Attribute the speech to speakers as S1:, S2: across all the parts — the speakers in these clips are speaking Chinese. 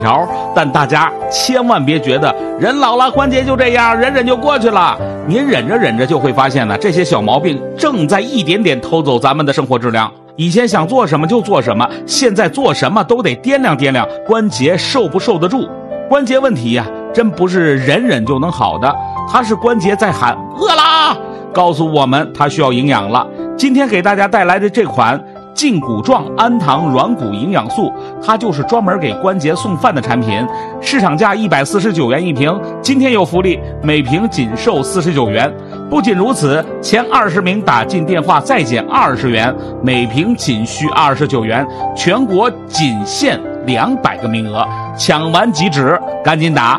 S1: 条，但大家千万别觉得人老了关节就这样，忍忍就过去了。您忍着忍着就会发现呢，这些小毛病正在一点点偷走咱们的生活质量。以前想做什么就做什么，现在做什么都得掂量掂量关节受不受得住。关节问题呀，真不是忍忍就能好的，它是关节在喊饿啦，告诉我们它需要营养了。今天给大家带来的这款胫骨状氨糖软骨营养素，它就是专门给关节送饭的产品，市场价149元一瓶，今天有福利，每瓶仅售49元。不仅如此，前20名打进电话再减20元，每瓶仅需29元，全国仅限200个名额，抢完即止，赶紧打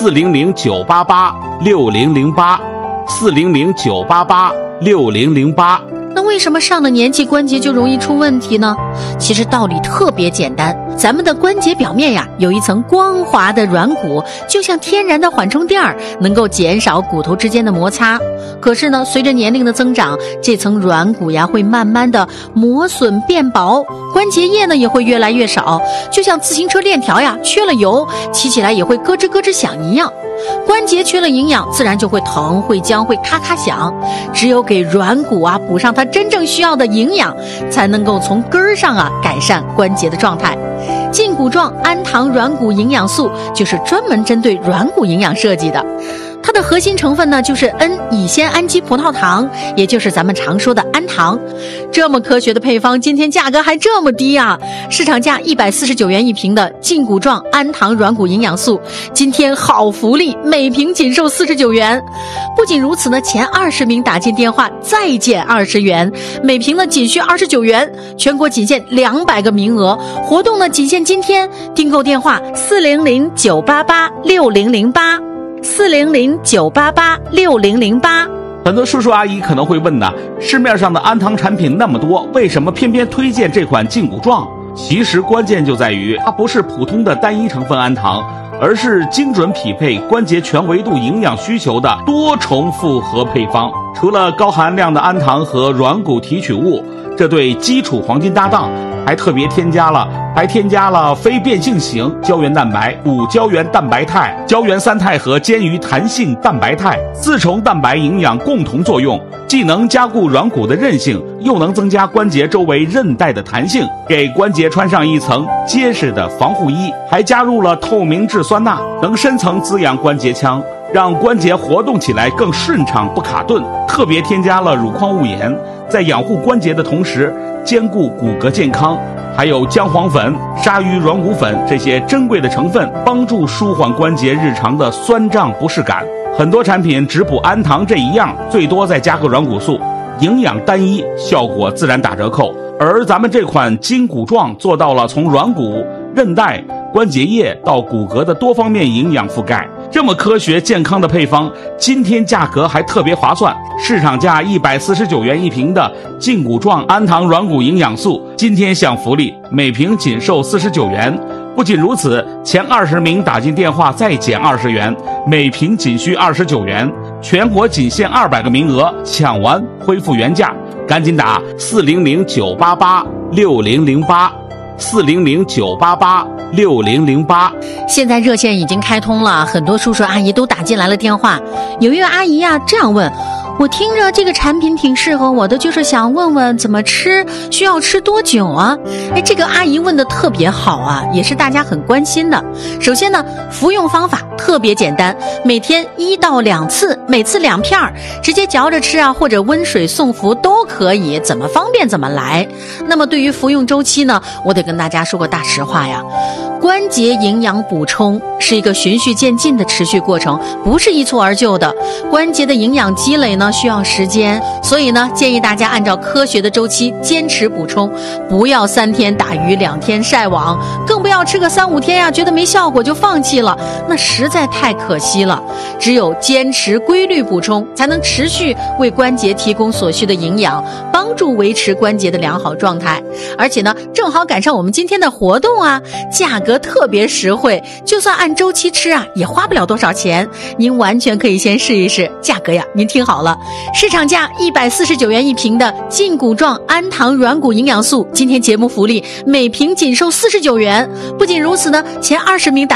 S1: 400-988-6008，400-988-6008。
S2: 那为什么上了年纪关节就容易出问题呢？其实道理特别简单，咱们的关节表面呀有一层光滑的软骨，就像天然的缓冲垫儿，能够减少骨头之间的摩擦。可是呢，随着年龄的增长，这层软骨呀会慢慢的磨损变薄，关节液呢也会越来越少，就像自行车链条呀缺了油，骑起来也会咯吱咯吱响一样。关节缺了营养，自然就会疼、会僵、会咔咔响。只有给软骨啊补上它真正需要的营养，才能够从根儿上啊改善关节的状态。胫骨状氨糖软骨营养素就是专门针对软骨营养设计的。它的核心成分呢就是 N 乙酰氨基葡萄糖，也就是咱们常说的氨糖。这么科学的配方，今天价格还这么低啊！市场价149元一瓶的胫骨状氨糖软骨营养素，今天好福利，每瓶仅售49元。不仅如此呢，前20名打进电话再减20元，每瓶呢仅需29元，全国仅限200个名额，活动呢仅限今天，订购电话400-988-6008，400-988-6008。
S1: 很多叔叔阿姨可能会问呢，市面上的氨糖产品那么多，为什么偏偏推荐这款胫骨状？其实关键就在于它不是普通的单一成分氨糖，而是精准匹配关节全维度营养需求的多重复合配方。除了高含量的氨糖和软骨提取物，这对基础黄金搭档，还特别添加了非变性型胶原蛋白、5胶原蛋白肽、胶原三肽和坚鱼弹性蛋白肽4重蛋白营养共同作用，既能加固软骨的韧性，又能增加关节周围韧带的弹性，给关节穿上一层结实的防护衣。还加入了透明质酸钠，能深层滋养关节腔，让关节活动起来更顺畅不卡顿。特别添加了乳矿物盐，在养护关节的同时兼顾骨骼健康。还有姜黄粉、鲨鱼软骨粉这些珍贵的成分，帮助舒缓关节日常的酸胀不适感。很多产品只补氨糖这一样，最多再加个软骨素，营养单一，效果自然打折扣。而咱们这款胫骨状做到了从软骨、韧带、关节液到骨骼的多方面营养覆盖。这么科学健康的配方，今天价格还特别划算，市场价149元一瓶的胫骨状氨糖软骨营养素，今天享福利，每瓶仅售49元。不仅如此，前20名打进电话再减20元，每瓶仅需29元，全国仅限200个名额，抢完恢复原价，赶紧打400-988-6008，400-988-6008。
S2: 现在热线已经开通了，很多叔叔阿姨都打进来了电话。有一位阿姨这样问，我听着这个产品挺适合我的，就是想问问怎么吃，需要吃多久啊？这个阿姨问的特别好啊，也是大家很关心的。首先呢，服用方法特别简单，每天1到2次，每次2片，直接嚼着吃或者温水送服都可以，怎么方便怎么来。那么对于服用周期呢，我得跟大家说个大实话呀，关节营养补充是一个循序渐进的持续过程，不是一蹴而就的。关节的营养积累呢需要时间，所以呢建议大家按照科学的周期坚持补充，不要3天打鱼2天晒网，更不要吃个3-5天觉得没效果就放弃了，那实在太可惜了。只有坚持规律补充，才能持续为关节提供所需的营养，帮助维持关节的良好状态。而且呢正好赶上我们今天的活动价格特别实惠，就算按周期吃也花不了多少钱，您完全可以先试一试。价格您听好了，市场价149元一瓶的胫骨状氨糖软骨营养素，今天节目福利，每瓶仅售49元。不仅如此呢，前20名打